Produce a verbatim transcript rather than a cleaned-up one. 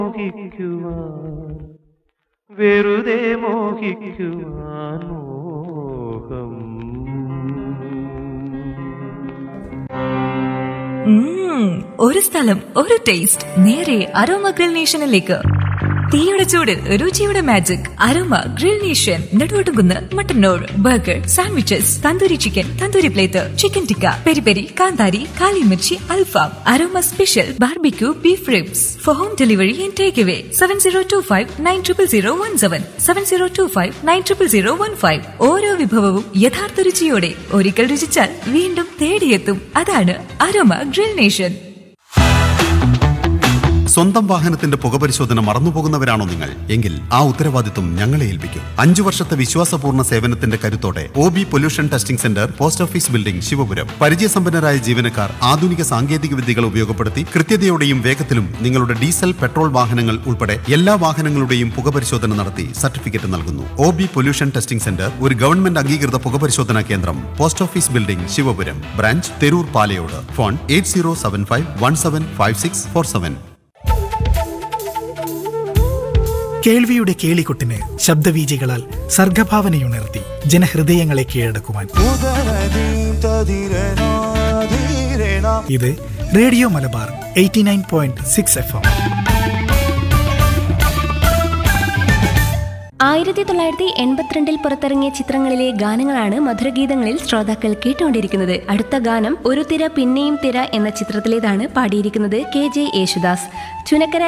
മോഹിക്കുവാൻ വെറുതെ മോഹിക്കുവാൻ മോഹം. ഉം, ഒരു സ്ഥലം ഒരു ടേസ്റ്റ് നേരെ അരോമ ഗ്രിൽ നേഷനിലേക്ക്. തീയുടെ ചൂടിൽ രുചിയുടെ magic aroma grill nation. Neduvattukunnu Mattannur. Burger, sandwiches, tandoori chicken, tandoori plate, chicken tikka, peri peri, കാന്താരി, കാലിമിർച്ചി, അൽഫാം, aroma special barbecue beef ribs. Four home delivery and take away seven zero to five nine triple zero one seven seven zero to five nine triple zero one five. ഓരോ വിഭവവും യഥാർത്ഥ രുചിയോടെ ഒരിക്കൽ രുചിച്ചാൽ വീണ്ടും തേടിയെത്തും. അതാണ് aroma grill nation. സ്വന്തം വാഹനത്തിന്റെ പുകപരിശോധന മറന്നുപോകുന്നവരാണോ നിങ്ങൾ? എങ്കിൽ ആ ഉത്തരവാദിത്വം ഞങ്ങളെ ഏൽപ്പിക്കും. അഞ്ചു വർഷത്തെ വിശ്വാസപൂർണ്ണ സേവനത്തിന്റെ കരുത്തോടെ O B pollution testing centre, post office building, Sivapuram. പരിചയസമ്പന്നരായ ജീവനക്കാർ ആധുനിക സാങ്കേതിക വിദ്യകൾ ഉപയോഗപ്പെടുത്തി കൃത്യതയോടെയും വേഗത്തിലും നിങ്ങളുടെ ഡീസൽ, പെട്രോൾ വാഹനങ്ങൾ ഉൾപ്പെടെ എല്ലാ വാഹനങ്ങളുടെയും പുകപരിശോധന നടത്തി സർട്ടിഫിക്കറ്റ് നൽകുന്നു. O B pollution testing centre ഒരു ഗവൺമെന്റ് അംഗീകൃത പുകപരിശോധനാ കേന്ദ്രം. Post office building, Sivapuram. Branch Theroor Palayode. Phone eight zero seven five one seven five six four seven. കേൾവിയുടെ കേളികൊട്ടിന് ശബ്ദവീചികളാൽ സർഗഭാവനയുണർത്തി ജനഹൃദയങ്ങളെ കീഴടക്കുവാൻ ഇത് radio Malabar eighty nine point six F M. ആയിരത്തി തൊള്ളായിരത്തി എൺപത്തിരണ്ടിൽ പുറത്തിറങ്ങിയ ചിത്രങ്ങളിലെ ഗാനങ്ങളാണ് മധുരഗീതങ്ങളിൽ ശ്രോതാക്കൾ കേട്ടുകൊണ്ടിരിക്കുന്നത്. അടുത്ത ഗാനം ഒരു തിര പിന്നെയും തിര എന്ന ചിത്രത്തിലേതാണ്. പാടിയിരിക്കുന്നത് കെ ജെ യേശുദാസ്. ചുനക്കര